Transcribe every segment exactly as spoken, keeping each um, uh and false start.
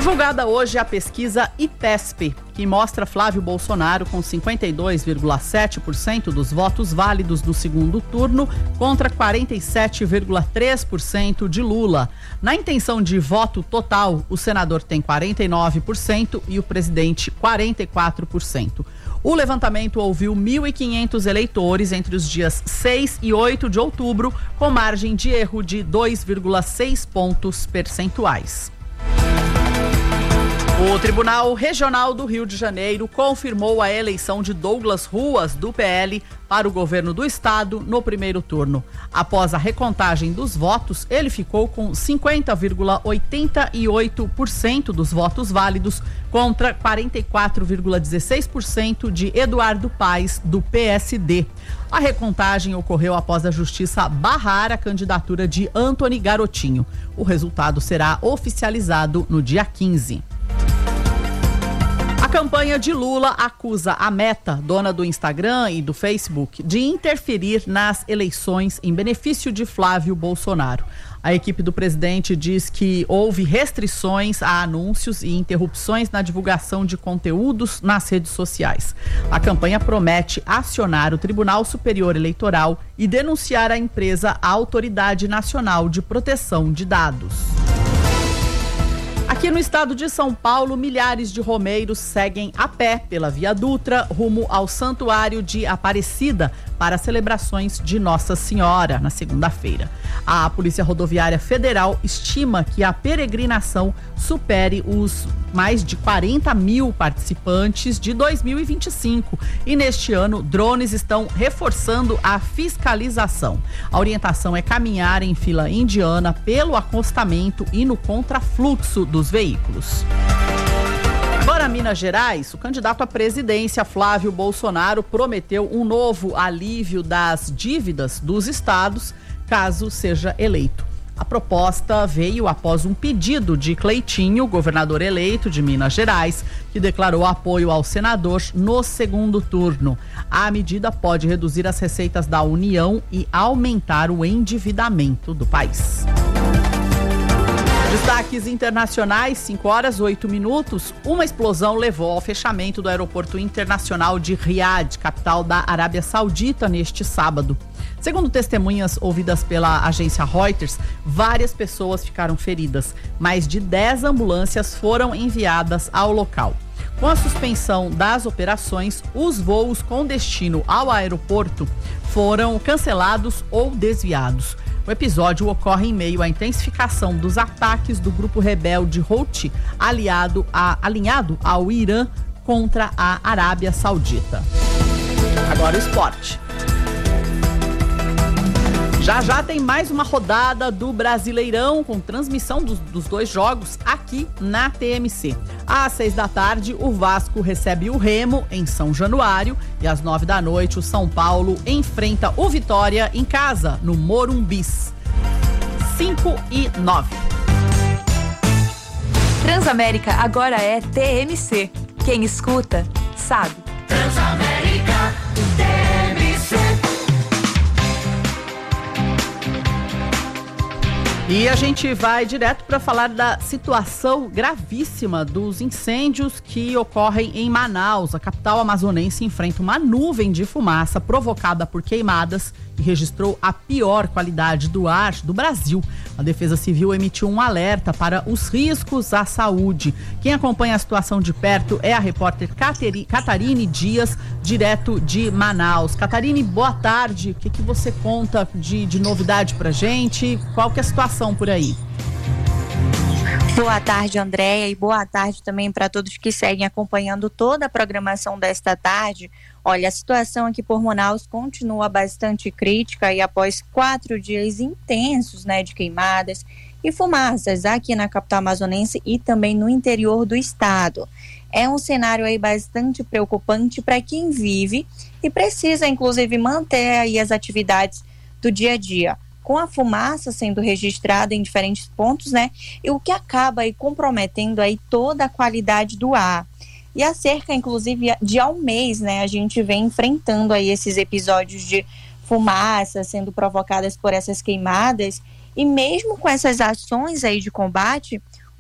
Divulgada hoje a pesquisa IPESP, que mostra Flávio Bolsonaro com cinquenta e dois vírgula sete por cento dos votos válidos no segundo turno contra quarenta e sete vírgula três por cento de Lula. Na intenção de voto total, o senador tem quarenta e nove por cento e o presidente quarenta e quatro por cento. O levantamento ouviu mil e quinhentos eleitores entre os dias seis e oito de outubro, com margem de erro de dois vírgula seis pontos percentuais. O Tribunal Regional do Rio de Janeiro confirmou a eleição de Douglas Ruas, do P L, para o governo do estado no primeiro turno. Após a recontagem dos votos, ele ficou com cinquenta vírgula oitenta e oito por cento dos votos válidos contra quarenta e quatro vírgula dezesseis por cento de Eduardo Paes, do P S D. A recontagem ocorreu após a Justiça barrar a candidatura de Antony Garotinho. O resultado será oficializado no dia quinze. A campanha de Lula acusa a Meta, dona do Instagram e do Facebook, de interferir nas eleições em benefício de Flávio Bolsonaro. A equipe do presidente diz que houve restrições a anúncios e interrupções na divulgação de conteúdos nas redes sociais. A campanha promete acionar o Tribunal Superior Eleitoral e denunciar a empresa à Autoridade Nacional de Proteção de Dados. Aqui no estado de São Paulo, milhares de romeiros seguem a pé pela Via Dutra rumo ao Santuário de Aparecida para celebrações de Nossa Senhora na segunda-feira. A Polícia Rodoviária Federal estima que a peregrinação supere os mais de quarenta mil participantes de dois mil e vinte e cinco e neste ano drones estão reforçando a fiscalização. A orientação é caminhar em fila indiana pelo acostamento e no contrafluxo dos veículos. Agora, Minas Gerais, o candidato à presidência Flávio Bolsonaro prometeu um novo alívio das dívidas dos estados caso seja eleito. A proposta veio após um pedido de Cleitinho, governador eleito de Minas Gerais, que declarou apoio ao senador no segundo turno. A medida pode reduzir as receitas da União e aumentar o endividamento do país. Destaques internacionais, cinco horas, oito minutos. Uma explosão levou ao fechamento do aeroporto internacional de Riad, capital da Arábia Saudita, neste sábado. Segundo testemunhas ouvidas pela agência Reuters, várias pessoas ficaram feridas. Mais de dez ambulâncias foram enviadas ao local. Com a suspensão das operações, os voos com destino ao aeroporto foram cancelados ou desviados. O episódio ocorre em meio à intensificação dos ataques do grupo rebelde Houthi, aliado a, alinhado ao Irã contra a Arábia Saudita. Agora o esporte. Já já tem mais uma rodada do Brasileirão com transmissão dos, dos dois jogos aqui na T M C. Às seis da tarde, o Vasco recebe o Remo em São Januário e às nove da noite o São Paulo enfrenta o Vitória em casa, no Morumbis. cinco e nove. Transamérica agora é T M C. Quem escuta, sabe. Transamérica T M C. E a gente vai direto para falar da situação gravíssima dos incêndios que ocorrem em Manaus. A capital amazonense enfrenta uma nuvem de fumaça provocada por queimadas e registrou a pior qualidade do ar do Brasil. A Defesa Civil emitiu um alerta para os riscos à saúde. Quem acompanha a situação de perto é a repórter Catarine Dias, direto de Manaus. Catarine, boa tarde. O que, que você conta de, de novidade pra gente? Qual que é a situação por aí? Boa tarde, Andréia, e boa tarde também para todos que seguem acompanhando toda a programação desta tarde. Olha, a situação aqui por Manaus continua bastante crítica e após quatro dias intensos, né, de queimadas e fumaças aqui na capital amazonense e também no interior do estado. É um cenário aí bastante preocupante para quem vive e precisa, inclusive, manter aí as atividades do dia a dia, com a fumaça sendo registrada em diferentes pontos, né? E o que acaba aí comprometendo aí toda a qualidade do ar. E há cerca, inclusive, de há um mês, né? A gente vem enfrentando aí esses episódios de fumaça sendo provocadas por essas queimadas. E mesmo com essas ações aí de combate,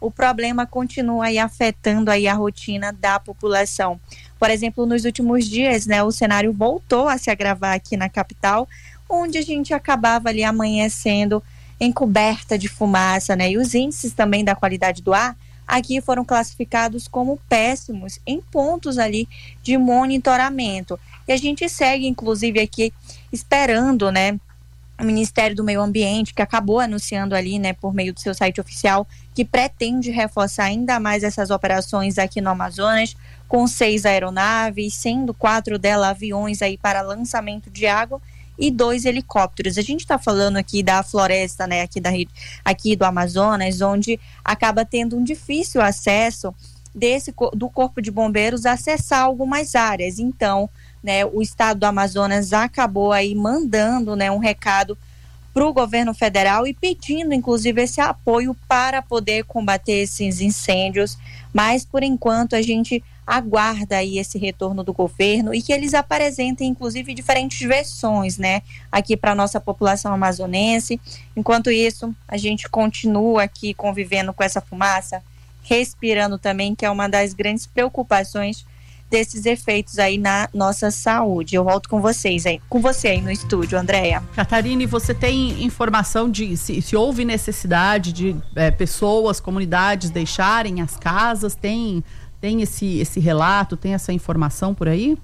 o problema continua aí afetando aí a rotina da população. Por exemplo, nos últimos dias, né, o cenário voltou a se agravar aqui na capital, onde a gente acabava ali amanhecendo encoberta de fumaça, né? E os índices também da qualidade do ar aqui foram classificados como péssimos em pontos ali de monitoramento. E a gente segue, inclusive, aqui esperando, né, o Ministério do Meio Ambiente, que acabou anunciando ali, né, por meio do seu site oficial, que pretende reforçar ainda mais essas operações aqui no Amazonas, com seis aeronaves, sendo quatro delas aviões aí para lançamento de água e dois helicópteros. A gente está falando aqui da floresta, né, aqui, da, aqui do Amazonas, onde acaba tendo um difícil acesso desse, do Corpo de Bombeiros a acessar algumas áreas. Então, né, o estado do Amazonas acabou aí mandando, né, um recado para o governo federal e pedindo, inclusive, esse apoio para poder combater esses incêndios. Mas, por enquanto, a gente aguarda aí esse retorno do governo e que eles apresentem, inclusive, diferentes versões, né, aqui para a nossa população amazonense. Enquanto isso, a gente continua aqui convivendo com essa fumaça, respirando também, que é uma das grandes preocupações desses efeitos aí na nossa saúde. Eu volto com vocês aí, com você aí no estúdio, Andréia. Catarine, você tem informação de se, se houve necessidade de é, pessoas, comunidades deixarem as casas? Tem, tem esse, esse relato, tem essa informação por aí?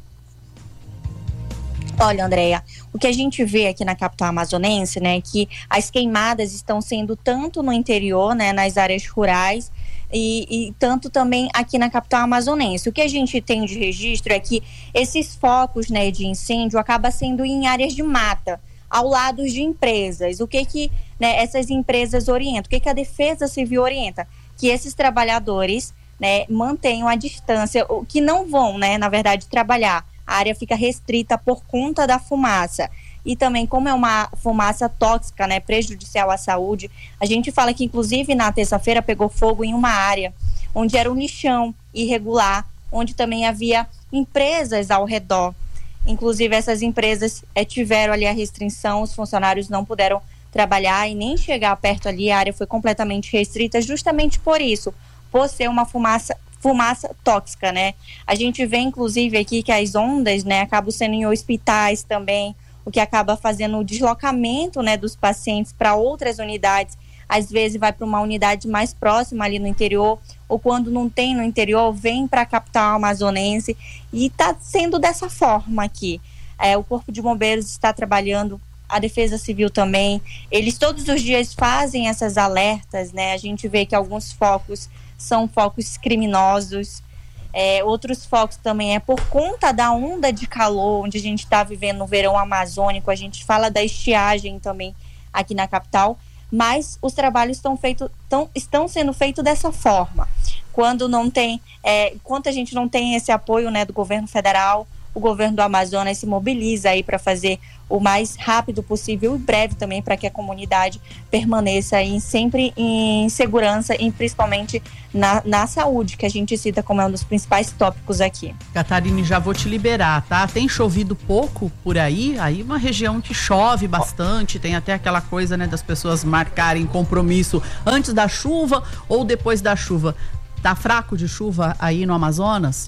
Olha, Andréia, o que a gente vê aqui na capital amazonense, né, que as queimadas estão sendo tanto no interior, né, nas áreas rurais, E, e tanto também aqui na capital amazonense. O que a gente tem de registro é que esses focos, né, de incêndio acabam sendo em áreas de mata, ao lado de empresas. O que que, né, essas empresas orientam? O que que a Defesa Civil orienta? Que esses trabalhadores, né, mantenham a distância, que não vão, né, na verdade, trabalhar. A área fica restrita por conta da fumaça. E também, como é uma fumaça tóxica, né, prejudicial à saúde, a gente fala que, inclusive, na terça-feira pegou fogo em uma área onde era um lixão irregular, onde também havia empresas ao redor. Inclusive, essas empresas é, tiveram ali a restrição, os funcionários não puderam trabalhar e nem chegar perto ali, a área foi completamente restrita justamente por isso, por ser uma fumaça fumaça tóxica, né? A gente vê, inclusive, aqui que as ondas, né, acabam sendo em hospitais também, o que acaba fazendo o deslocamento, né, dos pacientes para outras unidades. Às vezes vai para uma unidade mais próxima ali no interior, ou quando não tem no interior, vem para a capital amazonense, e está sendo dessa forma aqui. É, o Corpo de Bombeiros está trabalhando, a Defesa Civil também, eles todos os dias fazem essas alertas, né? A gente vê que alguns focos são focos criminosos, É, outros focos também é por conta da onda de calor, onde a gente está vivendo no verão amazônico. A gente fala da estiagem também aqui na capital, mas os trabalhos estão, feito, tão, estão sendo feitos dessa forma. Quando não tem, é, enquanto a gente não tem esse apoio, né, do governo federal, o governo do Amazonas se mobiliza aí para fazer o mais rápido possível e breve também, para que a comunidade permaneça aí sempre em segurança e principalmente na, na saúde, que a gente cita como é um dos principais tópicos aqui. Catarine, já vou te liberar, tá? Tem chovido pouco por aí? Aí uma região que chove bastante, tem até aquela coisa, né, das pessoas marcarem compromisso antes da chuva ou depois da chuva. Tá fraco de chuva aí no Amazonas?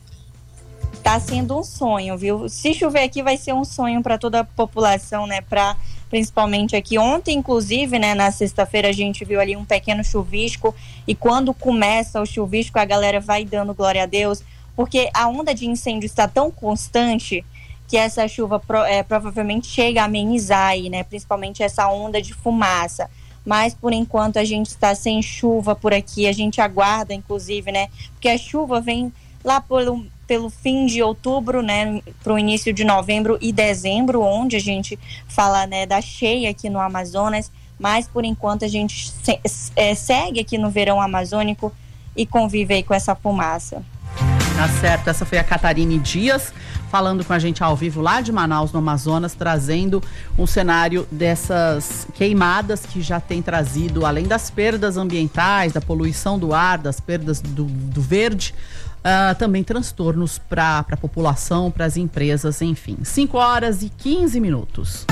Tá sendo um sonho, viu? Se chover aqui vai ser um sonho para toda a população, né? Para principalmente aqui. Ontem, inclusive, né, na sexta-feira a gente viu ali um pequeno chuvisco, e quando começa o chuvisco a galera vai dando glória a Deus, porque a onda de incêndio está tão constante que essa chuva pro, é, provavelmente chega a amenizar aí, né? Principalmente essa onda de fumaça. Mas por enquanto a gente está sem chuva por aqui, a gente aguarda, inclusive, né? Porque a chuva vem lá pelo pelo fim de outubro, né, para o início de novembro e dezembro, onde a gente fala, né, da cheia aqui no Amazonas, mas por enquanto a gente se, é, segue aqui no verão amazônico e convive aí com essa fumaça. Tá certo, essa foi a Catarine Dias, falando com a gente ao vivo lá de Manaus, no Amazonas, trazendo um cenário dessas queimadas que já tem trazido, além das perdas ambientais, da poluição do ar, das perdas do, do verde, Uh, também transtornos para a população, para as empresas, enfim. cinco horas e quinze minutos.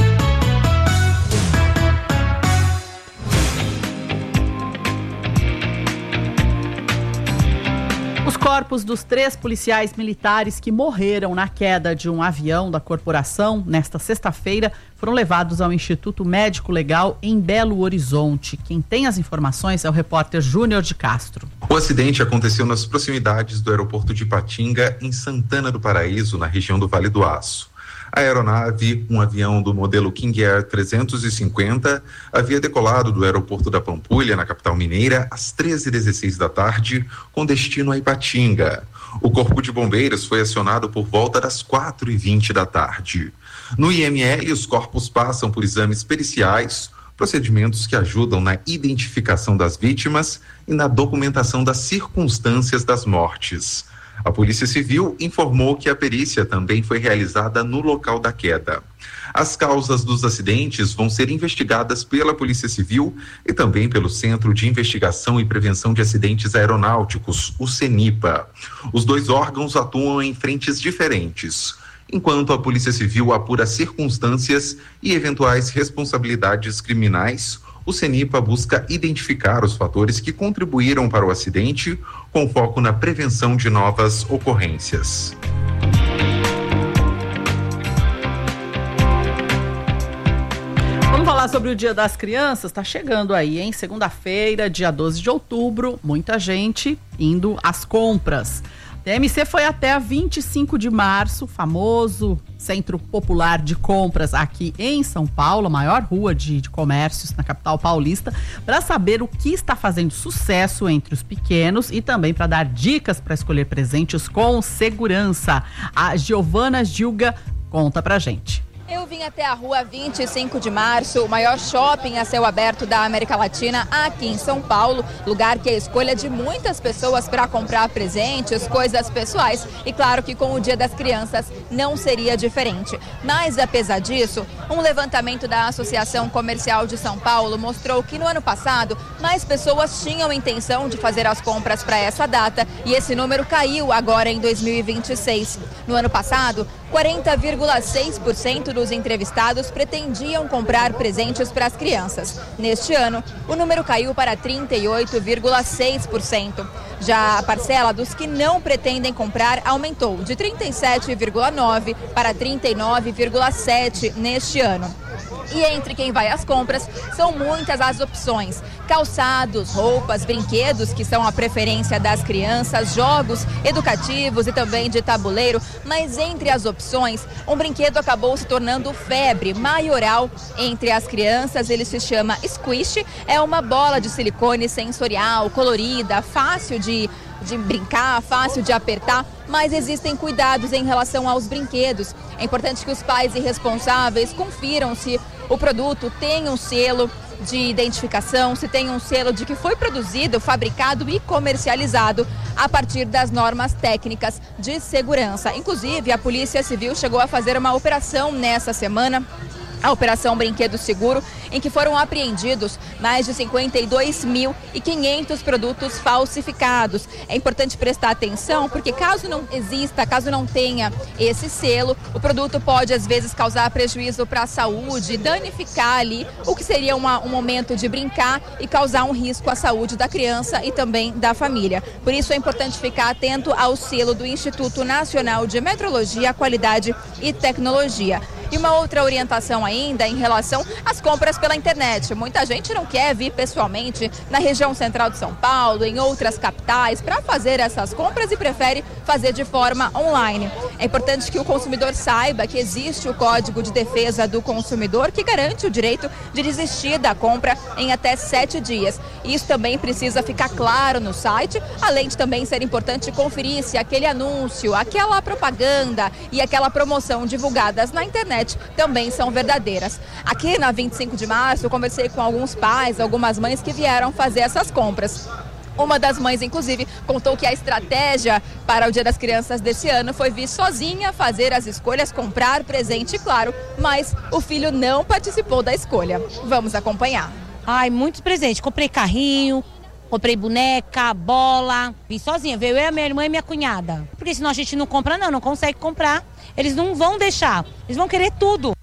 Os corpos dos três policiais militares que morreram na queda de um avião da corporação nesta sexta-feira foram levados ao Instituto Médico Legal em Belo Horizonte. Quem tem as informações é o repórter Júnior de Castro. O acidente aconteceu nas proximidades do aeroporto de Ipatinga, em Santana do Paraíso, na região do Vale do Aço. A aeronave, um avião do modelo King Air trezentos e cinquenta, havia decolado do aeroporto da Pampulha, na capital mineira, às treze e dezesseis da tarde, com destino a Ipatinga. O Corpo de Bombeiros foi acionado por volta das quatro e vinte da tarde. No I M L, os corpos passam por exames periciais, procedimentos que ajudam na identificação das vítimas e na documentação das circunstâncias das mortes. A Polícia Civil informou que a perícia também foi realizada no local da queda. As causas dos acidentes vão ser investigadas pela Polícia Civil e também pelo Centro de Investigação e Prevenção de Acidentes Aeronáuticos, o CENIPA. Os dois órgãos atuam em frentes diferentes. Enquanto a Polícia Civil apura circunstâncias e eventuais responsabilidades criminais, o CENIPA busca identificar os fatores que contribuíram para o acidente, com foco na prevenção de novas ocorrências. Vamos falar sobre o Dia das Crianças? Está chegando aí, hein? Segunda-feira, dia doze de outubro, muita gente indo às compras. A T M C foi até vinte e cinco de março, famoso Centro Popular de Compras aqui em São Paulo, a maior rua de, de comércios na capital paulista, para saber o que está fazendo sucesso entre os pequenos e também para dar dicas para escolher presentes com segurança. A Giovana Gilga conta pra gente. Eu vim até a rua vinte e cinco de março, o maior shopping a céu aberto da América Latina, aqui em São Paulo, lugar que é a escolha de muitas pessoas para comprar presentes, coisas pessoais, e claro que com o Dia das Crianças não seria diferente. Mas apesar disso, um levantamento da Associação Comercial de São Paulo mostrou que no ano passado mais pessoas tinham intenção de fazer as compras para essa data e esse número caiu agora em dois mil e vinte e seis. No ano passado, quarenta vírgula seis por cento dos entrevistados pretendiam comprar presentes para as crianças. Neste ano, o número caiu para trinta e oito vírgula seis por cento. Já a parcela dos que não pretendem comprar aumentou de trinta e sete vírgula nove por cento para trinta e nove vírgula sete por cento neste ano. E entre quem vai às compras, são muitas as opções. Calçados, roupas, brinquedos, que são a preferência das crianças, jogos educativos e também de tabuleiro. Mas entre as opções, um brinquedo acabou se tornando febre maioral entre as crianças. Ele se chama Squish, é uma bola de silicone sensorial, colorida, fácil de... de brincar, fácil de apertar, mas existem cuidados em relação aos brinquedos. É importante que os pais e responsáveis confiram se o produto tem um selo de identificação, se tem um selo de que foi produzido, fabricado e comercializado a partir das normas técnicas de segurança. Inclusive, a Polícia Civil chegou a fazer uma operação nessa semana, a Operação Brinquedo Seguro, em que foram apreendidos mais de cinquenta e dois mil e quinhentos produtos falsificados. É importante prestar atenção, porque caso não exista, caso não tenha esse selo, o produto pode às vezes causar prejuízo para a saúde, danificar ali o que seria uma, um momento de brincar e causar um risco à saúde da criança e também da família. Por isso é importante ficar atento ao selo do Instituto Nacional de Metrologia, Qualidade e Tecnologia. E uma outra orientação ainda em relação às compras pela internet. Muita gente não quer vir pessoalmente na região central de São Paulo, em outras capitais, para fazer essas compras e prefere fazer de forma online. É importante que o consumidor saiba que existe o Código de Defesa do Consumidor, que garante o direito de desistir da compra em até sete dias. Isso também precisa ficar claro no site, além de também ser importante conferir se aquele anúncio, aquela propaganda e aquela promoção divulgadas na internet também são verdadeiras. Aqui na vinte e cinco de março eu conversei com alguns pais, algumas mães que vieram fazer essas compras. Uma das mães, inclusive, contou que a estratégia para o Dia das Crianças desse ano foi vir sozinha fazer as escolhas, comprar presente, claro, mas o filho não participou da escolha. Vamos acompanhar. Ai, muitos presentes. Comprei carrinho, comprei boneca, bola. Vim sozinha, veio eu, a minha irmã e minha cunhada. Porque senão a gente não compra não, não consegue comprar. Eles não vão deixar, eles vão querer tudo.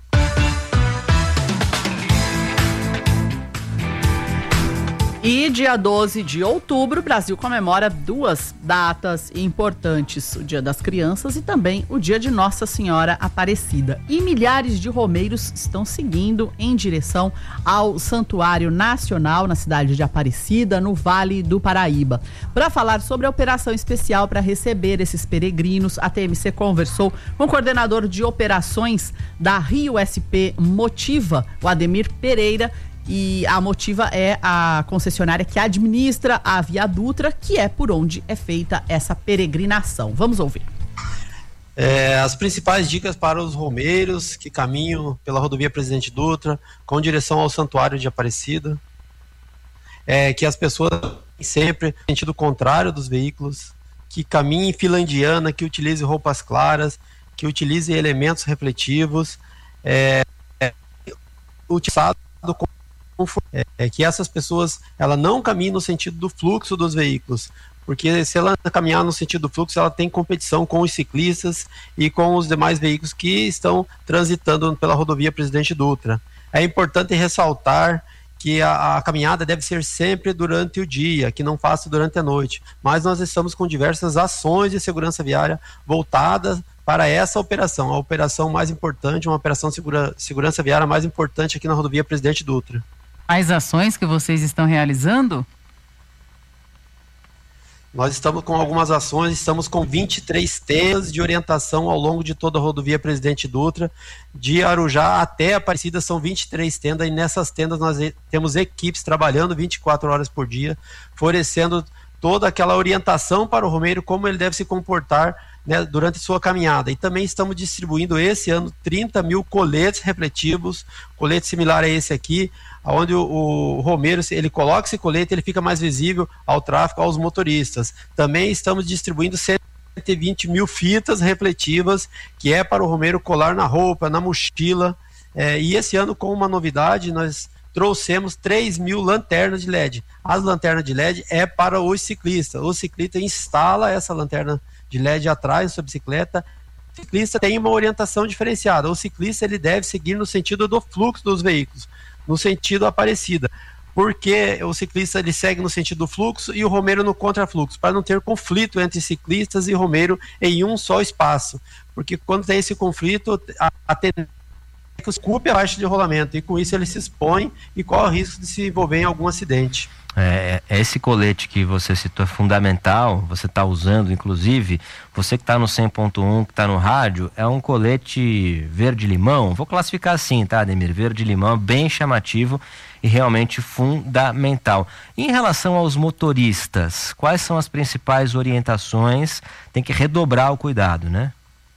E dia doze de outubro, o Brasil comemora duas datas importantes, o Dia das Crianças e também o Dia de Nossa Senhora Aparecida. E milhares de romeiros estão seguindo em direção ao Santuário Nacional na cidade de Aparecida, no Vale do Paraíba. Para falar sobre a operação especial para receber esses peregrinos, a T M C conversou com o coordenador de operações da Rio S P Motiva, o Ademir Pereira. E a Motiva é a concessionária que administra a Via Dutra, que é por onde é feita essa peregrinação. Vamos ouvir. É, as principais dicas para os romeiros que caminham pela rodovia Presidente Dutra com direção ao Santuário de Aparecida é que as pessoas sempre no sentido contrário dos veículos, que caminhem em fila indiana, que utilize roupas claras, que utilize elementos refletivos, é, é, utilizado com É, é que essas pessoas ela não caminhem no sentido do fluxo dos veículos, porque se ela caminhar no sentido do fluxo, ela tem competição com os ciclistas e com os demais veículos que estão transitando pela rodovia Presidente Dutra. É importante ressaltar que a, a caminhada deve ser sempre durante o dia, que não faça durante a noite, mas nós estamos com diversas ações de segurança viária voltadas para essa operação, a operação mais importante, uma operação de segura, segurança viária mais importante aqui na rodovia Presidente Dutra. As ações que vocês estão realizando? Nós estamos com algumas ações, estamos com vinte e três tendas de orientação ao longo de toda a rodovia Presidente Dutra, de Arujá até Aparecida são vinte e três tendas, e nessas tendas nós temos equipes trabalhando vinte e quatro horas por dia, oferecendo toda aquela orientação para o romeiro, como ele deve se comportar, né, durante sua caminhada. E também estamos distribuindo esse ano trinta mil coletes refletivos, colete similar a esse aqui, onde o, o romeiro, ele coloca esse colete, ele fica mais visível ao tráfego, aos motoristas. Também estamos distribuindo cento e vinte mil fitas refletivas, que é para o romeiro colar na roupa, na mochila, é, e esse ano, com uma novidade, nós trouxemos três mil lanternas de L E D. As lanternas de L E D é para os ciclistas. O ciclista instala essa lanterna de L E D atrás da sua bicicleta. O ciclista tem uma orientação diferenciada. O ciclista ele deve seguir no sentido do fluxo dos veículos, no sentido Aparecida, porque o ciclista ele segue no sentido do fluxo e o romeiro no contrafluxo, para não ter conflito entre ciclistas e romeiro em um só espaço, porque quando tem esse conflito, a, a tendência é que os culpe a faixa de rolamento, e com isso ele se expõe e corre o risco de se envolver em algum acidente. É, esse colete que você citou é fundamental, você está usando, inclusive, você que está no cem ponto um, que está no rádio, é um colete verde-limão, vou classificar assim, tá, Ademir? Verde-limão, bem chamativo e realmente fundamental. Em relação aos motoristas, quais são as principais orientações? Tem que redobrar o cuidado, né?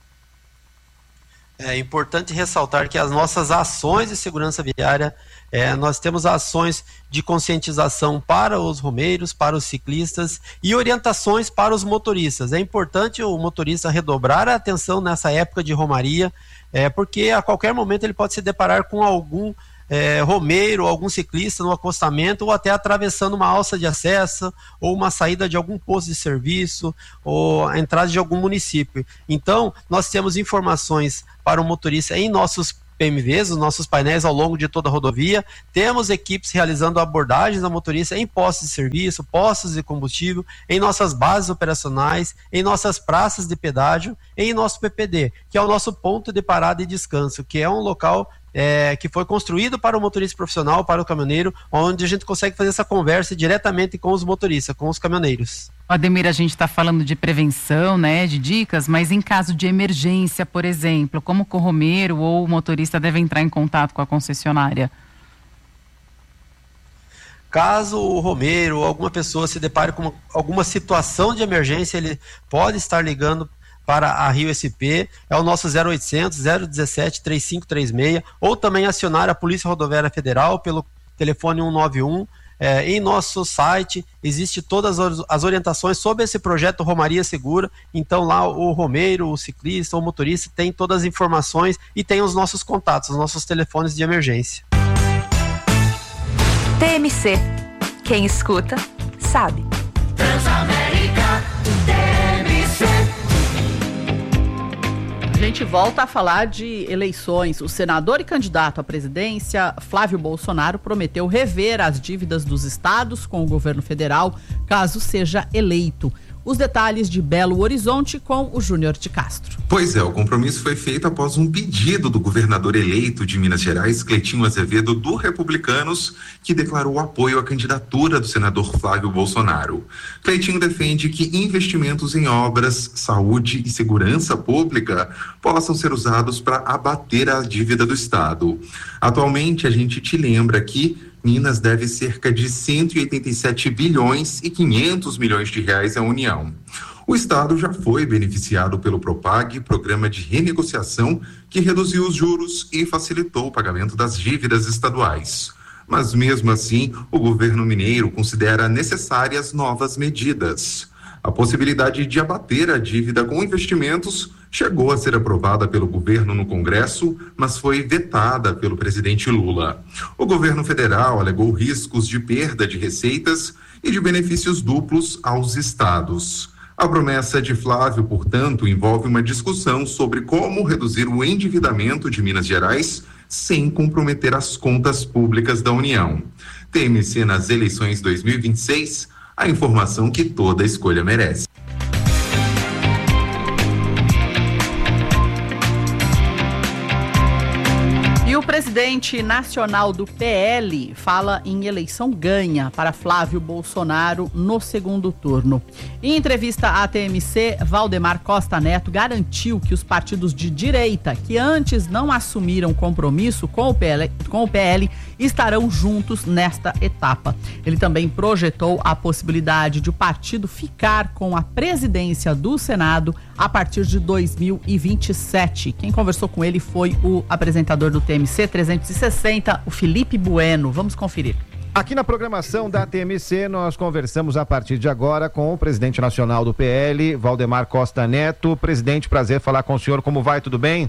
É importante ressaltar que as nossas ações de segurança viária, é, nós temos ações de conscientização para os romeiros, para os ciclistas e orientações para os motoristas. É importante o motorista redobrar a atenção nessa época de romaria, é, porque a qualquer momento ele pode se deparar com algum É, romeiro, algum ciclista no acostamento, ou até atravessando uma alça de acesso, ou uma saída de algum posto de serviço, ou a entrada de algum município. Então, nós temos informações para o motorista em nossos P M Vs, os nossos painéis ao longo de toda a rodovia. Temos equipes realizando abordagens da motorista em postos de serviço, postos de combustível, em nossas bases operacionais, em nossas praças de pedágio, em nosso P P D, que é o nosso ponto de parada e descanso, que é um local É, que foi construído para o motorista profissional, para o caminhoneiro, onde a gente consegue fazer essa conversa diretamente com os motoristas, com os caminhoneiros. Ademir, a gente está falando de prevenção, né, de dicas, mas em caso de emergência, por exemplo, como que o romeiro ou o motorista deve entrar em contato com a concessionária? Caso o romeiro ou alguma pessoa se depare com uma, alguma situação de emergência, ele pode estar ligando para a Rio S P, é o nosso zero oitocentos, zero dezessete, trinta e cinco trinta e seis, ou também acionar a Polícia Rodoviária Federal pelo telefone cento e noventa e um. É, em nosso site existe todas as orientações sobre esse projeto Romaria Segura, então lá o romeiro, o ciclista, o motorista tem todas as informações e tem os nossos contatos, os nossos telefones de emergência. T M C. Quem escuta, sabe. Transamérica, T M C. gente volta a falar de eleições. O senador e candidato à presidência, Flávio Bolsonaro, prometeu rever as dívidas dos estados com o governo federal, caso seja eleito. Os detalhes de Belo Horizonte com o Júnior de Castro. Pois é, o compromisso foi feito após um pedido do governador eleito de Minas Gerais, Cleitinho Azevedo, do Republicanos, que declarou apoio à candidatura do senador Flávio Bolsonaro. Cleitinho defende que investimentos em obras, saúde e segurança pública possam ser usados para abater a dívida do estado. Atualmente, a gente te lembra que Minas deve cerca de cento e oitenta e sete bilhões e quinhentos milhões de reais à União. O estado já foi beneficiado pelo Propag, programa de renegociação que reduziu os juros e facilitou o pagamento das dívidas estaduais. Mas mesmo assim, o governo mineiro considera necessárias novas medidas. A possibilidade de abater a dívida com investimentos chegou a ser aprovada pelo governo no Congresso, mas foi vetada pelo presidente Lula. O governo federal alegou riscos de perda de receitas e de benefícios duplos aos estados. A promessa de Flávio, portanto, envolve uma discussão sobre como reduzir o endividamento de Minas Gerais sem comprometer as contas públicas da União. T M C nas eleições dois mil e vinte e seis, a informação que toda escolha merece. E o presidente nacional do P L fala em eleição ganha para Flávio Bolsonaro no segundo turno. Em entrevista à T M C, Valdemar Costa Neto garantiu que os partidos de direita, que antes não assumiram compromisso com o P L, com o P L, estarão juntos nesta etapa. Ele também projetou a possibilidade de o partido ficar com a presidência do Senado a partir de dois mil e vinte e sete. Quem conversou com ele foi o apresentador do T M C trezentos e sessenta, o Felipe Bueno. Vamos conferir. Aqui na programação da T M C, nós conversamos a partir de agora com o presidente nacional do P L, Valdemar Costa Neto. Presidente, prazer falar com o senhor. Como vai? Tudo bem?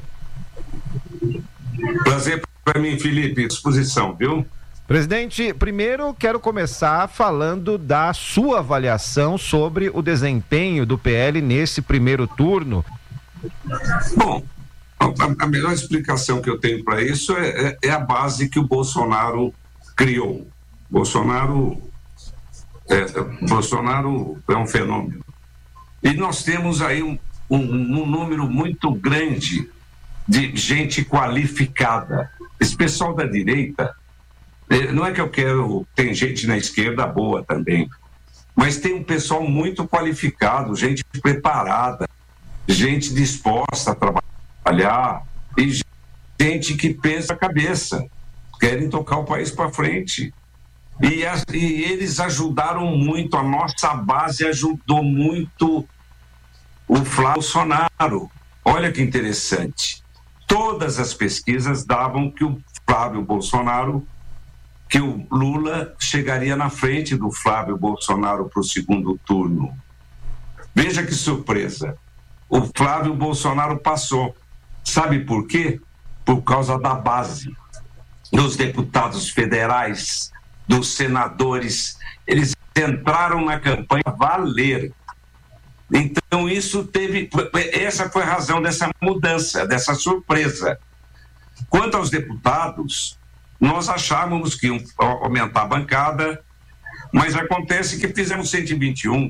Prazer para mim, Felipe. Disposição, viu? Presidente, primeiro quero começar falando da sua avaliação sobre o desempenho do P L nesse primeiro turno. Bom, a, a melhor explicação que eu tenho para isso é, é, é a base que o Bolsonaro criou. Bolsonaro é, Bolsonaro é um fenômeno. E nós temos aí um, um, um número muito grande de gente qualificada. Esse pessoal da direita, não é que eu quero, tem gente na esquerda boa também, mas tem um pessoal muito qualificado, gente preparada, gente disposta a trabalhar e gente que pensa a cabeça, querem tocar o país para frente. E, as, e eles ajudaram muito, a nossa base ajudou muito o Flávio Bolsonaro. Olha que interessante. Todas as pesquisas davam que o Flávio Bolsonaro, que o Lula chegaria na frente do Flávio Bolsonaro para o segundo turno. Veja que surpresa. O Flávio Bolsonaro passou. Sabe por quê? Por causa da base. Dos deputados federais, dos senadores, eles entraram na campanha a valer. Então isso teve, essa foi a razão dessa mudança, dessa surpresa. Quanto aos deputados, nós achávamos que iam aumentar a bancada, mas acontece que fizemos cento e vinte e um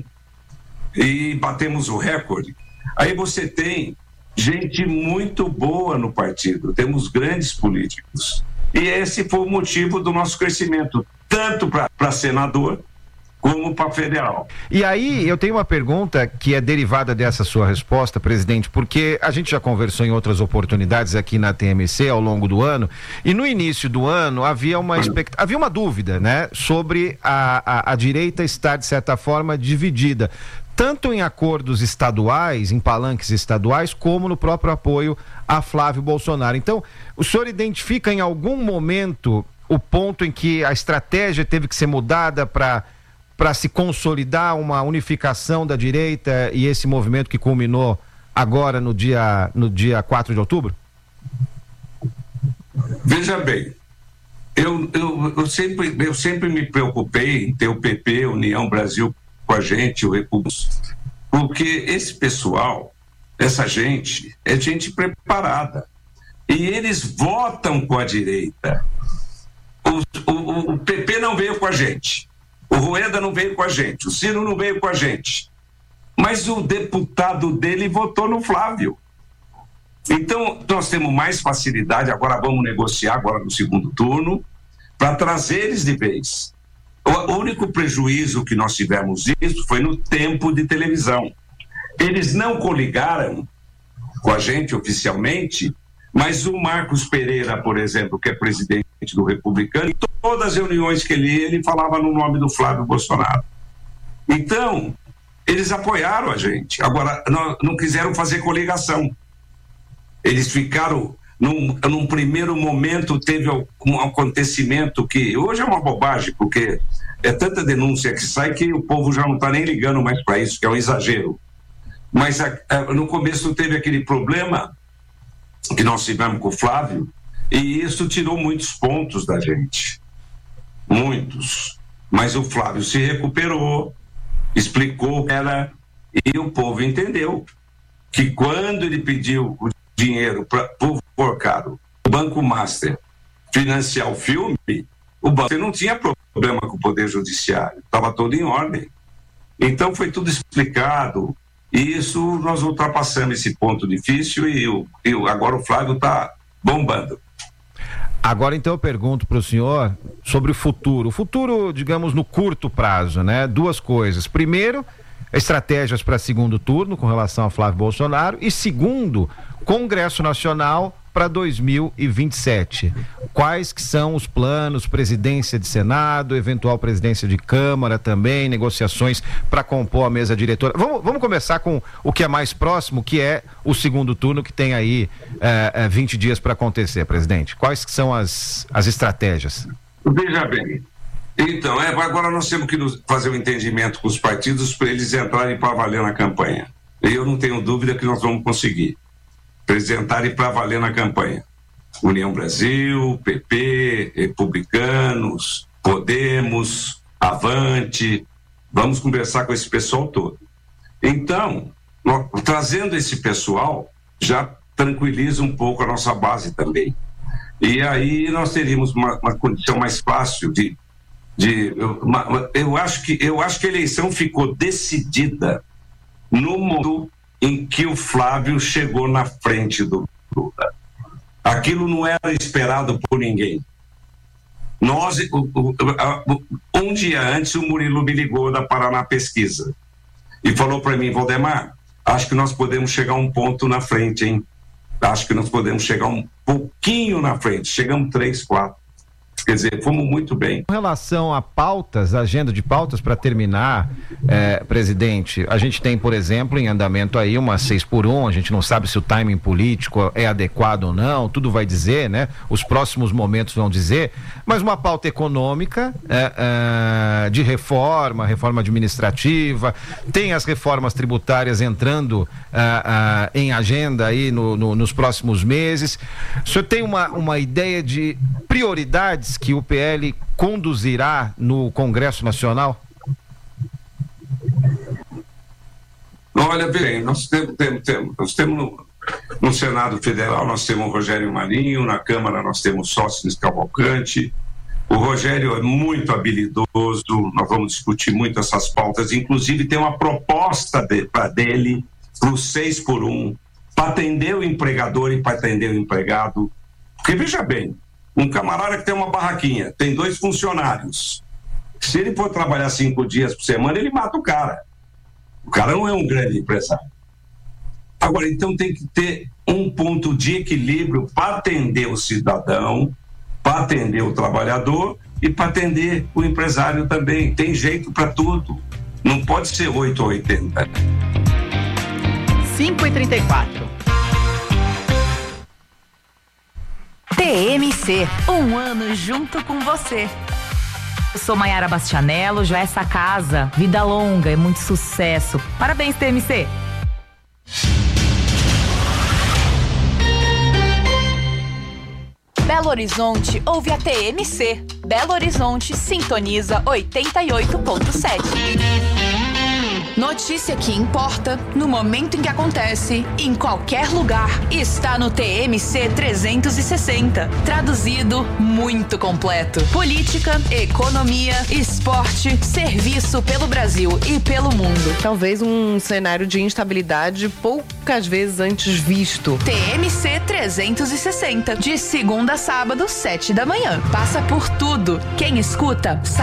e batemos o recorde. Aí você tem gente muito boa no partido, temos grandes políticos. E esse foi o motivo do nosso crescimento, tanto para senador como para federal. E aí eu tenho uma pergunta que é derivada dessa sua resposta, presidente, porque a gente já conversou em outras oportunidades aqui na T M C ao longo do ano, e no início do ano havia uma expect... havia uma dúvida, né, sobre a, a, a direita estar, de certa forma, dividida, tanto em acordos estaduais, em palanques estaduais, como no próprio apoio a Flávio Bolsonaro. Então, o senhor identifica em algum momento o ponto em que a estratégia teve que ser mudada para para se consolidar uma unificação da direita e esse movimento que culminou agora no dia, no dia quatro de outubro? Veja bem, eu, eu, eu, sempre, eu sempre me preocupei em ter o P P, União Brasil com a gente, o República, porque esse pessoal, essa gente é gente preparada. E eles votam com a direita. O, o, o P P não veio com a gente. O Rueda não veio com a gente. O Ciro não veio com a gente. Mas o deputado dele votou no Flávio. Então, nós temos mais facilidade. Agora vamos negociar, agora no segundo turno, para trazer eles de vez. O único prejuízo que nós tivemos isso foi no tempo de televisão. Eles não coligaram com a gente oficialmente, mas o Marcos Pereira, por exemplo, que é presidente do Republicano, em todas as reuniões que ele ia, ele falava no nome do Flávio Bolsonaro. Então, eles apoiaram a gente. Agora, não, não quiseram fazer coligação. Eles ficaram, num, num primeiro momento, teve um acontecimento que hoje é uma bobagem, porque é tanta denúncia que sai que o povo já não está nem ligando mais para isso, que é um exagero. Mas a, a, no começo teve aquele problema que nós tivemos com o Flávio, e isso tirou muitos pontos da gente. Muitos. Mas o Flávio se recuperou, explicou que era, e o povo entendeu que quando ele pediu o dinheiro para o Forcado, o Banco Master, financiar o filme, o banco não tinha problema com o Poder Judiciário, estava tudo em ordem. Então foi tudo explicado, e isso nós ultrapassamos esse ponto difícil, e, o, e agora o Flávio está bombando. Agora, então, eu pergunto para o senhor sobre o futuro. O futuro, digamos, no curto prazo, né? Duas coisas. Primeiro, estratégias para segundo turno com relação a Flávio Bolsonaro. E segundo, Congresso Nacional para dois mil e vinte e sete. Quais que são os planos, presidência de Senado, eventual presidência de Câmara também, negociações para compor a mesa diretora. Vamos, vamos começar com o que é mais próximo, que é o segundo turno, que tem aí é, é, vinte dias para acontecer, presidente. Quais que são as, as estratégias? Veja bem, então, é, agora nós temos que fazer um entendimento com os partidos para eles entrarem para valer na campanha. E eu não tenho dúvida que nós vamos conseguir apresentarem para valer na campanha. União Brasil, P P, Republicanos, Podemos, Avante, vamos conversar com esse pessoal todo. Então, nós, trazendo esse pessoal, já tranquiliza um pouco a nossa base também. E aí nós teríamos uma, uma condição mais fácil de... de uma, eu, acho que, eu acho que a eleição ficou decidida no momento em que o Flávio chegou na frente do Lula. Aquilo não era esperado por ninguém. Nós, um dia antes, o Murilo me ligou da Paraná Pesquisa e falou para mim: Valdemar, acho que nós podemos chegar um ponto na frente, hein? Acho que nós podemos chegar um pouquinho na frente. Chegamos três, quatro. Quer dizer, fomos muito bem. Com relação a pautas, a agenda de pautas para terminar, é, presidente, a gente tem, por exemplo, em andamento aí uma seis por um, a gente não sabe se o timing político é adequado ou não, tudo vai dizer, né? Os próximos momentos vão dizer, mas uma pauta econômica, é, é, de reforma, reforma administrativa, tem as reformas tributárias entrando é, é, em agenda aí no, no, nos próximos meses. O senhor tem uma, uma ideia de prioridades que o P L conduzirá no Congresso Nacional? Olha, bem, nós temos, temos, temos, nós temos no, no Senado Federal, nós temos o Rogério Marinho, na Câmara nós temos Sócrates Cavalcante. O Rogério é muito habilidoso, nós vamos discutir muito essas pautas, inclusive tem uma proposta de, pra dele para o seis por um, para atender o empregador e para atender o empregado. Porque, veja bem, um camarada que tem uma barraquinha, tem dois funcionários. Se ele for trabalhar cinco dias por semana, ele mata o cara. O cara não é um grande empresário. Agora, então tem que ter um ponto de equilíbrio para atender o cidadão, para atender o trabalhador e para atender o empresário também. Tem jeito para tudo. Não pode ser oito ou oitenta. cinco e trinta e quatro. T M C, um ano junto com você. Eu sou Maiara Bastianello, já essa casa, vida longa e muito sucesso. Parabéns, T M C. Belo Horizonte ouve a T M C. Belo Horizonte sintoniza oitenta e oito ponto sete. Notícia que importa no momento em que acontece, em qualquer lugar. Está no T M C trezentos e sessenta. Traduzido, muito completo. Política, economia, esporte, serviço pelo Brasil e pelo mundo. Talvez um cenário de instabilidade poucas vezes antes visto. T M C trezentos e sessenta. De segunda a sábado, sete da manhã. Passa por tudo. Quem escuta, sabe.